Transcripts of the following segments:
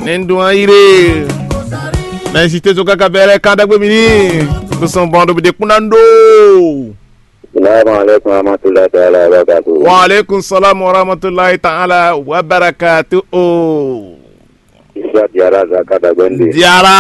Nendo aire. Na insiste zo kaka bere kada gbe mi ni. Ko son bando de kunando. Assalamualaikum warahmatullahi ta'ala wabarakatuh. Wa alaikum salam warahmatullahi ta'ala wabarakatuh. Isa Diara Zakada Gwendi. Diara.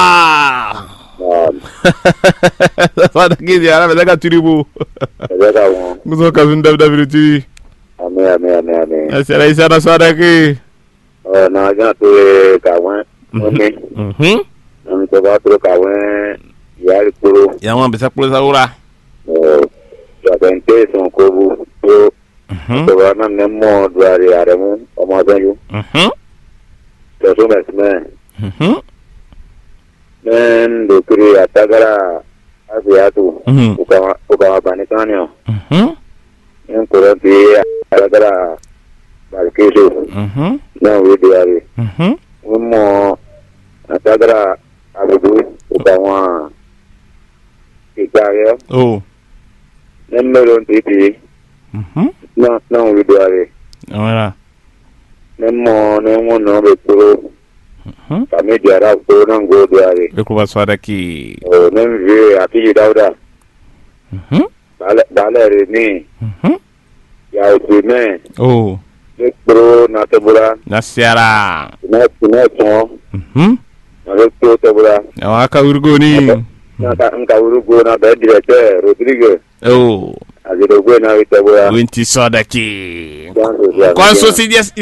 Sada ki Diara be daga tiribu. Daga won. Muzo ka zunda David tiri. Amen. Asara isa na sada ki. Na ga to ka won. Nami to ba to ka won. Yari kuro. Ya wan be sakule saura. Bente son kobu to na nemo duari aremu omodanyu to so mesme men do kiri atagara abiatu ukawa banikanyo en koranti atagara barkeso na widiari mo atagara abudu ukawa ikayo Nemmelo titi. Na widoare. Voilà. Nemo no be kuro. Kami diara ko na go doare. Be ko baswada ki. Nemve ati dauda. Dale ni. Ya utime. Be kuro na tabura. Na siara. Na to. Na be kuro tabura. Ya aka urgo ni. Na ka urgo na be directeur Rodrigue. Azido gwe na witabura. Winti soda ki. Kwanso